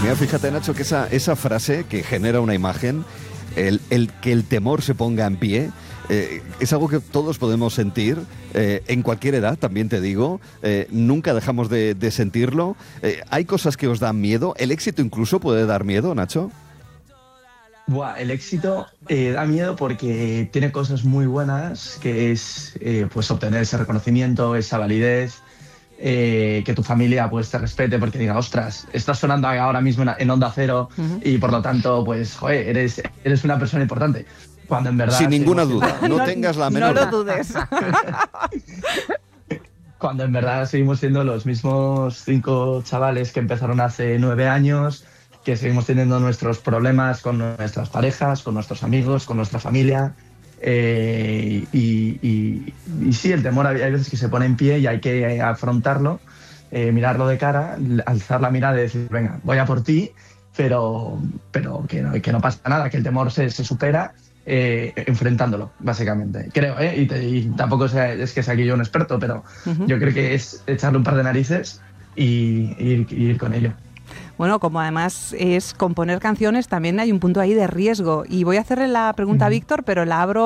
Mira, fíjate, Nacho, que esa frase que genera una imagen, el que el temor se ponga en pie, es algo que todos podemos sentir en cualquier edad, también te digo. Nunca dejamos de sentirlo. ¿Hay cosas que os dan miedo? ¿El éxito incluso puede dar miedo, Nacho? Buah, el éxito da miedo porque tiene cosas muy buenas, que es pues obtener ese reconocimiento, esa validez, que tu familia pues te respete porque diga, ostras, estás sonando ahora mismo en Onda Cero y por lo tanto, pues, joder, eres una persona importante. Cuando en verdad Sin ninguna seguimos duda, siendo... no tengas la menor No lo duda. dudes. Cuando en verdad seguimos siendo los mismos 5 chavales que empezaron hace 9 años, que seguimos teniendo nuestros problemas con nuestras parejas, con nuestros amigos, con nuestra familia. Y sí, el temor hay veces que se pone en pie y hay que afrontarlo, mirarlo de cara, alzar la mirada y decir, venga, voy a por ti, pero que no pasa nada, que el temor se supera enfrentándolo, básicamente. Creo, y tampoco es que sea aquí yo un experto, pero yo creo que es echarle un par de narices y ir con ello. Bueno, como además es componer canciones, también hay un punto ahí de riesgo. Y voy a hacerle la pregunta a Víctor, pero la abro